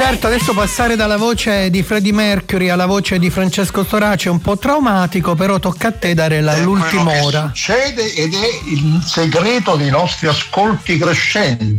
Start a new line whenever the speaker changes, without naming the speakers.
Certo, adesso passare dalla voce di Freddie Mercury alla voce di Francesco Storace è un po' traumatico, però tocca a te dare l'ultima ora.
Succede ed è il segreto dei nostri ascolti crescenti.